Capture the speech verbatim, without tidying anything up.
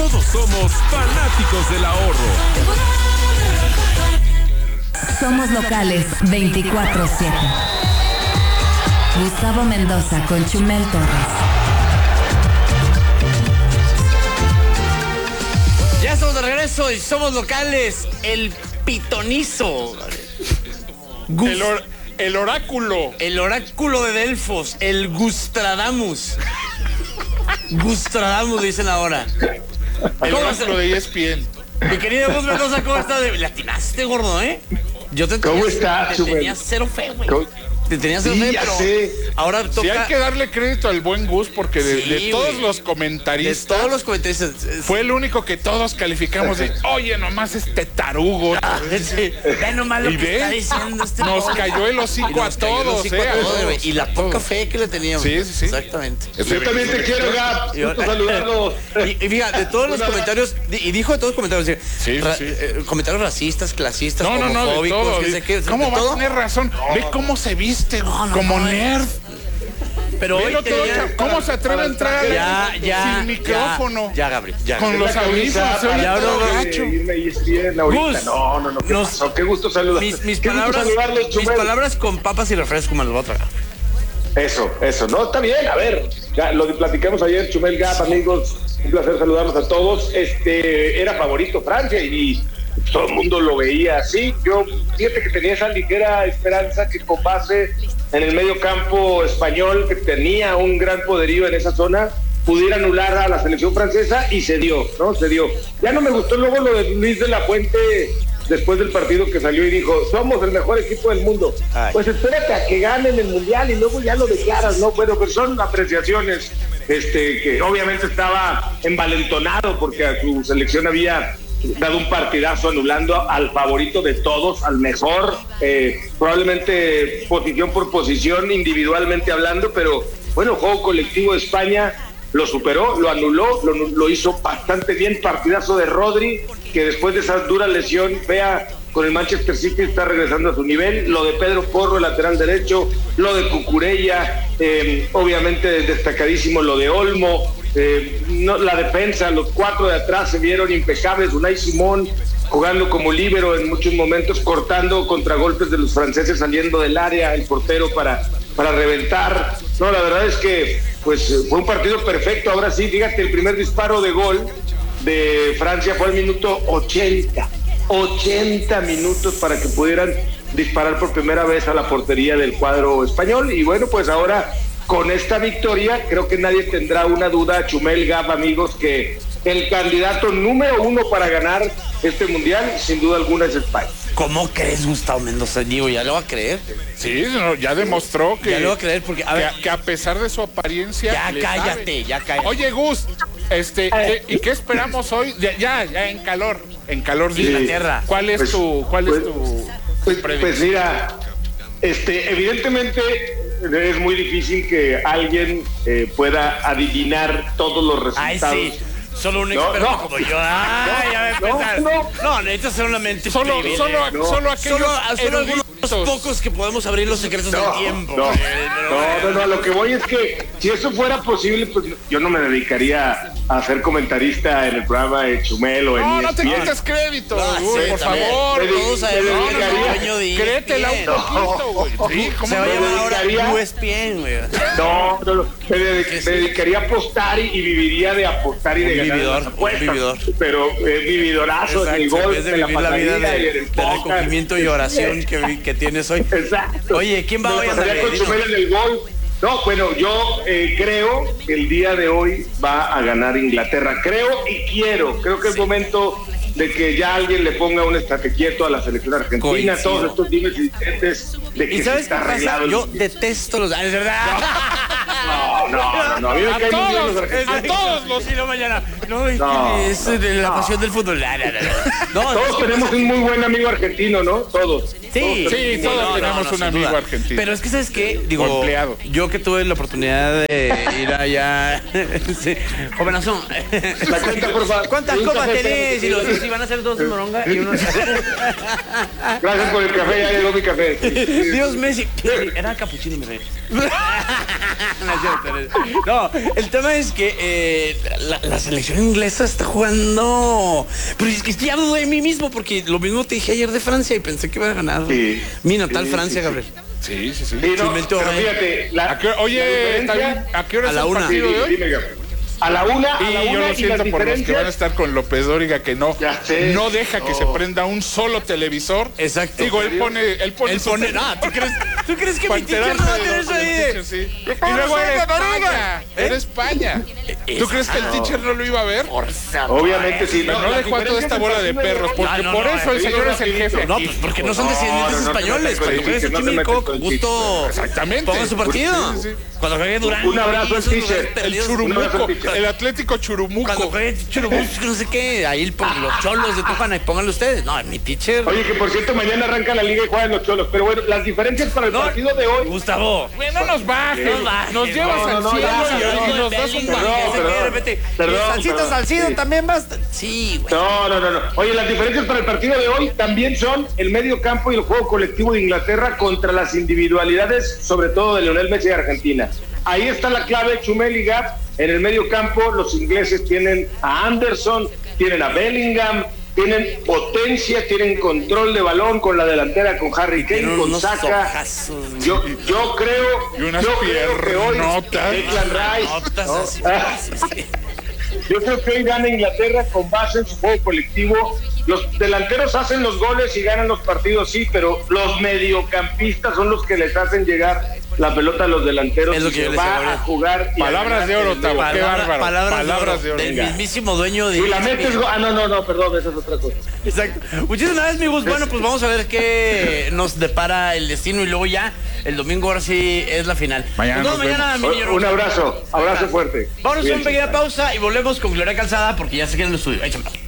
Todos somos fanáticos del ahorro. Somos locales veinticuatro siete. Gustavo Mendoza con Chumel Torres. Ya estamos de regreso y somos locales. El pitonizo. Gus- El, or, el oráculo. el oráculo de Delfos. El Gustradamus. Gustradamus dicen ahora. El ¿Cómo oráculo se- de E S P N. Mi querido Gus Mendoza, ¿cómo estás? Le atinaste, gordo, ¿eh? Yo te ¿Cómo tenía- estás, Te Chumel? tenía cero fe, güey. ¿Cómo? Te tenía cero Sí, fe, ya pero sé. ahora toca... Sí, hay que darle crédito al buen Gus porque de, Sí, de todos güey. los De comentaristas todos los comentarios... es- fue el único que todos calificamos de, oye, nomás este tarugo. Ah, sí. Ve nomás lo Y que ve, está diciendo este nos pobre. cayó el hocico Y nos a cayó el todos, hocico eh, a a todos, todos, güey. Y la a poca todos. fe que le teníamos. Sí, sí, sí. Exactamente. Yo también te quiero, Gab. Y- Gusto saludarlos. Y, y fíjate, de todos los Una- comentarios, di- y dijo de todos los comentarios, dice, Sí, ra- sí. eh, comentarios racistas, clasistas, No, no, no, de homofóbicos, todo. que sé qué, ¿Cómo de va todo? a tener razón? Ve cómo se viste, No, no, como no, nerd. Pero hoy Velo todo, tenía- cha- ¿Cómo se atreve a entrar Ya, ya, sin micrófono? Ya, ya, Gabriel, ya. Con los audífonos, se oye Ya, todo no, no, gacho. irme a E S P N ahorita. Gus, no, no, no. ¿Qué nos- pasó? Qué gusto saludar. Mis, mis Qué gusto palabras, saludarlos, mis Chumel. palabras con papas y refresco me las voy a tragar. Eso, eso. No, está bien. A ver, ya lo platicamos ayer, Chumel, Gab, amigos. Un placer saludarlos a todos. Este, era favorito Francia y todo el mundo lo veía así. Yo, fíjate que tenía esa ligera esperanza que con base en el medio campo español, que tenía un gran poderío en esa zona, pudiera anular a la selección francesa y se dio, ¿no? Se dio. Ya no me gustó luego lo de Luis de la Fuente después del partido que salió y dijo, somos el mejor equipo del mundo. Ay. Pues espérate a que ganen el Mundial y luego ya lo declaras, ¿no? Bueno, pero son apreciaciones, este, que obviamente estaba envalentonado porque a su selección había dado un partidazo anulando al favorito de todos, al mejor, eh, probablemente posición por posición, individualmente hablando, pero bueno, juego colectivo de España lo superó, lo anuló, lo, lo hizo bastante bien, partidazo de Rodri, que después de esa dura lesión, vea, con el Manchester City está regresando a su nivel, lo de Pedro Porro, el lateral derecho, lo de Cucurella, eh, obviamente destacadísimo lo de Olmo, eh, no, la defensa, los cuatro de atrás se vieron impecables, Unai Simón jugando como líbero en muchos momentos, cortando contragolpes de los franceses, saliendo del área, el portero para, para reventar. No, la verdad es que pues fue un partido perfecto. Ahora sí, fíjate, el primer disparo de gol de Francia fue al minuto ochenta. ochenta minutos para que pudieran disparar por primera vez a la portería del cuadro español. Y bueno, pues ahora con esta victoria creo que nadie tendrá una duda, Chumel, Gab, amigos, que el candidato número uno para ganar este mundial, sin duda alguna, es España. ¿Cómo crees, Gustavo Mendoza? Digo, ya lo va a creer. Sí, no, ya demostró que, Ya lo va a creer porque, a que, ver, a, que a pesar de su apariencia. ya le cállate, sabe. ya cállate. Oye, Gus, este, ¿qué- ¿y qué esperamos hoy? Ya, ya, ya en calor, en calor de Inglaterra. ¿Cuál es Pues, tu, cuál pues, es tu Pues, predicción? pues mira, este, evidentemente es muy difícil que alguien eh, pueda adivinar todos los Ay, resultados. sí. Solo un No, experto no. como yo. Ay, ya me No, empezar. no. No, necesitas ser una mente Solo, increíble. solo, No. solo aquellos Solo, solo algunos eruditos. pocos que podemos abrir los secretos No, del tiempo. no, güey, pero no, bueno. no, no, a lo que voy es que si eso fuera posible, pues yo no me dedicaría a ser comentarista en el programa de Chumel o en No, no te E S P N. quites crédito, No, Gus, sí, por también. favor. Me Todos sabemos me que es el dedicaría- dueño de Créetela un E S P N. poquito, güey. Sí, ¿cómo Se va a no? llamar ahora dedicaría- U S P N, güey. No, no, no, me, dedic- ¿Qué es me eso? dedicaría a apostar y, y viviría de apostar y Un de ganar vividor, las un apuestas. vividor. Pero eh, vividorazo en el Exacto, en golf, vez de en la vivir la vida patadilla de, y en el de póker. recogimiento y oración que, que tienes hoy. Exacto. Oye, ¿quién va Me la hoy a pasaría Madrid? con Chumel en el golf. No, bueno, yo eh, creo que el día de hoy va a ganar Inglaterra. Creo y quiero. Creo que es momento de que ya alguien le ponga un estate quieto a la selección argentina. Coincido. Todos estos dimes y diretes de que ¿Y sí sabes qué está pasa? arreglado el Yo mundial. detesto los... Ah, es verdad. No, no, no, no. A mí me A caen muy bien los todos, argentinos. a todos los... Sí, no, mañana. No, es, No, es de la pasión del fútbol. No, no, no, no. No, Todos tenemos un muy buen amigo argentino, ¿no? Todos. Sí, Sí, todos tenemos un sin amigo duda. argentino. Pero es que, ¿sabes qué? Digo, Empleado. yo que tuve la oportunidad de ir allá. Sí, jovenazón. La cuenta, por favor. ¿Cuántas Un copas café, tenés? Y pero- los si van a ser dos en moronga y uno. Gracias por el café, ya llegó mi café. Dios Messi. Era capuchino, mi rey. No es cierto, No, el tema es que eh, la, la selección inglesa está jugando. Pero es que ya dudé de mí mismo porque lo mismo te dije ayer de Francia y pensé que iba a ganar Sí. mi natal Sí, Francia, sí, Gabriel. Sí, sí, sí. Sí, no, Chumento, pero eh. fíjate, la, ¿A qué- oye, la diferencia- David, ¿a qué hora A es la el una. Sí, partido de hoy? dime, Gabriel. A la una, a la Y yo una lo y las siento por los que van a diferencias. estar con López Dóriga, que no, Ya sé. no deja que No. se prenda un solo televisor. Exacto. Digo, él pone, él pone, Él su pone. tele- No, ¿tú crees, ¿tú crees que para mi teacher no va a enterarse tener de eso lo- ahí? del de- teacher, sí. Y luego era España. ¿Eh? Era España. ¿Tú crees que el teacher no lo iba a ver? Obviamente sí. Pero no las dejó a toda esta diferencias bola de del partido perros, hoy- porque Ah, no, por no, eso el te digo señor es el rapidito. jefe. No, aquí. pues porque no son No, descendientes no, no te españoles. metas con Cuando el juegues chiste, no te Xochimilco, metas con con el gusto. Exactamente. Pongan su partido. Sí, sí, sí. Cuando juegue Durango. Un abrazo al esos lugares teacher. El perdidos. Churumuco, teacher. el Atlético Cuando Churumuco. juegue Churubusco, no sé qué. Ahí pon- los cholos de Tijuana y pónganlo ustedes. No, mi teacher. Oye, que por cierto, mañana arranca la liga y juegan los Cholos. Pero bueno, las diferencias para el No, partido de hoy. Gustavo. Güey, no nos bajes, No bajes, nos llevas no, al no, cielo ya, y, ya, y ya, nos das un Bellingham, Perdón, que se perdón, quede de repente. perdón, ¿Y el Salsita perdón, Salcido sí. también basta? Sí, güey. No, no, no, no. Oye, las diferencias para el partido de hoy también son el medio campo y el juego colectivo de Inglaterra contra las individualidades, sobre todo de Lionel Messi de Argentina. Ahí está la clave, Chumel y Gap. En el medio campo, los ingleses tienen a Anderson, tienen a Bellingham, tienen potencia, tienen control de balón con la delantera, con Harry Kane, Tienen con unos Saka. ojazos. Yo, yo creo, Y unas yo creo que hoy piernotas. Declan Rice, Notas ¿no? así. Ah, Sí, sí. yo creo que hoy gana Inglaterra con base en su juego colectivo. Los delanteros hacen los goles y ganan los partidos, sí, pero los mediocampistas son los que les hacen llegar la pelota a los delanteros. Es lo y que yo se les decía, va Gabriel. a jugar. y a Palabras ganar de oro, el Tavo. medio. Qué Palabra- bárbaro. Palabras, Palabras de de oro. oro. Del Venga. mismísimo dueño de. Y la metes, go- ah, no, no, no, perdón, esa es otra cosa. Exacto. Muchísimas gracias, mi Gus. Bueno, pues vamos a ver qué nos depara el destino y luego ya el domingo ahora sí es la final. Mañana Nos vemos nos mañana, mi niño Un Rosa. abrazo, abrazo fuerte. Vamos a una Cuídense. pequeña pausa y volvemos con Gloria Calzada porque ya se queda en el estudio. Échame.